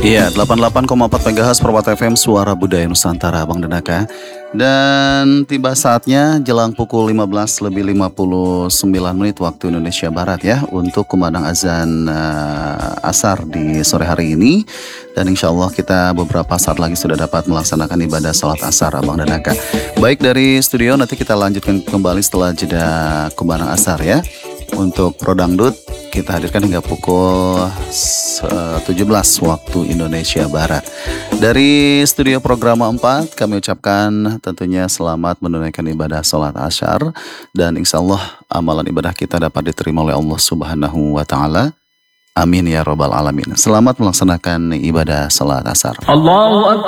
Iya, 88,4 MHz Perwata FM Suara Budaya Nusantara, Bang Denaka. Dan tiba saatnya jelang pukul 15:59 waktu Indonesia Barat ya, untuk kumandang azan asar di sore hari ini. Dan insya Allah kita beberapa saat lagi sudah dapat melaksanakan ibadah salat asar, Bang Denaka. Baik, dari studio nanti kita lanjutkan kembali setelah jeda kumandang asar ya. Untuk Pro Dangdut kita hadirkan hingga pukul 17 waktu Indonesia Barat. Dari studio program 4 kami ucapkan tentunya selamat menunaikan ibadah sholat asyar. Dan insya Allah amalan ibadah kita dapat diterima oleh Allah Subhanahu wa Ta'ala. Amin ya Rabbal Alamin. Selamat melaksanakan ibadah sholat asyar.